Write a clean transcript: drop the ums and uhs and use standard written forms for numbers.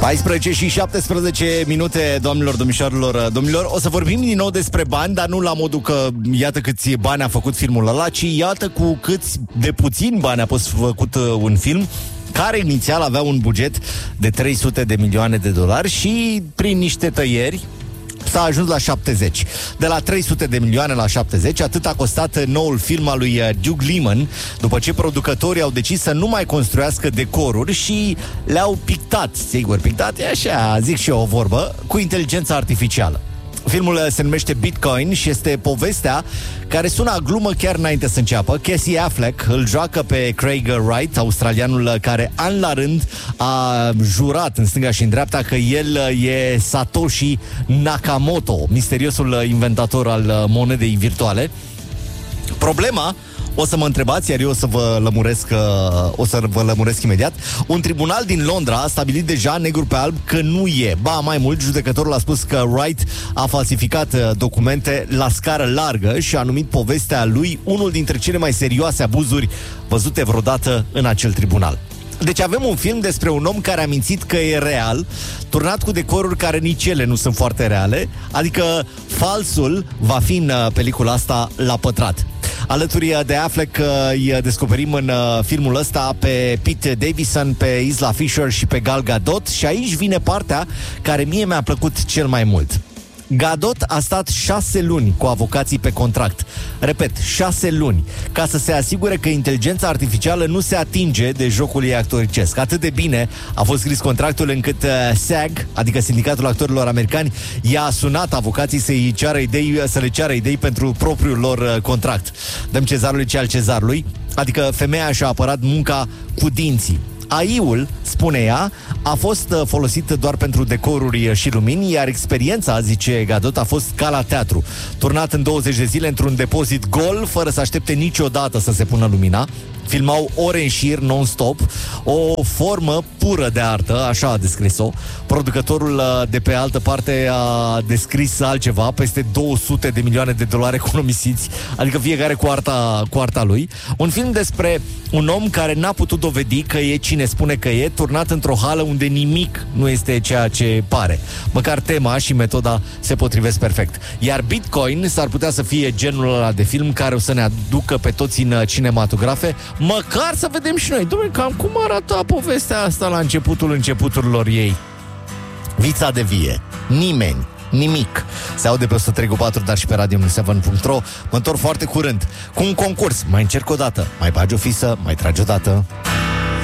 14 și 17 minute, doamnelor, domnișoarelor, domnilor. O să vorbim din nou despre bani, dar nu la modul că iată câți bani a făcut filmul ăla, ci iată cu câți de puțini bani a făcut un film care inițial avea un buget de 300 de milioane de dolari și prin niște tăieri s-a ajuns la 70. De la 300 de milioane la 70, atât a costat noul film al lui Doug Liman, după ce producătorii au decis să nu mai construiască decoruri și le-au pictat, sigur, pictat e așa, zic și eu o vorbă, cu inteligența artificială. Filmul se numește Bitcoin și este povestea care sună a glumă chiar înainte să înceapă. Casey Affleck îl joacă pe Craig Wright, australianul care an la rând a jurat în stânga și în dreapta că el e Satoshi Nakamoto, misteriosul inventator al monedei virtuale. Problema, o să mă întrebați, iar eu o să vă lămuresc imediat. Un tribunal din Londra a stabilit deja negru pe alb că nu e. Ba, mai mult, judecătorul a spus că Wright a falsificat documente la scară largă și a numit povestea lui unul dintre cele mai serioase abuzuri văzute vreodată în acel tribunal. Deci avem un film despre un om care a mințit că e real, turnat cu decoruri care nici ele nu sunt foarte reale, adică falsul va fi în pelicula asta la pătrat. Alături de Affleck îi descoperim în filmul ăsta pe Pete Davidson, pe Isla Fisher și pe Gal Gadot și aici vine partea care mie mi-a plăcut cel mai mult. Gadot a stat 6 luni cu avocații pe contract. Repet, 6 luni, ca să se asigure că inteligența artificială nu se atinge de jocul ei actoricesc. Atât de bine a fost scris contractul încât SAG, adică Sindicatul Actorilor Americani, i-a sunat avocații să le ceară idei pentru propriul lor contract. Dăm cezarului ce al cezarului, adică femeia și-a apărat munca cu dinții. AI-ul, spune ea, a fost folosit doar pentru decoruri și lumini, iar experiența, zice Gadot, a fost ca la teatru. Turnat în 20 de zile într-un depozit gol, fără să aștepte niciodată să se pună lumina. Filmau ore în șir, non-stop, o formă pură de artă, așa a descris-o. Producătorul, de pe altă parte, a descris altceva, peste 200 de milioane de dolari economisiți, adică fiecare cu arta lui. Un film despre un om care n-a putut dovedi că e cine spune că e, turnat într-o hală unde nimic nu este ceea ce pare. Măcar tema și metoda se potrivesc perfect. Iar Bitcoin s-ar putea să fie genul ăla de film care o să ne aducă pe toți în cinematografe, măcar să vedem și noi, dom'le, cam cum arată povestea asta la începuturilor ei. Vița de vie. Nimeni. Nimic. Se aude pe 103.4, dar și pe radio7.ro. Mă întorc foarte curând cu un concurs. Mai încerc o dată. Mai bagi o fisă, mai tragi o dată.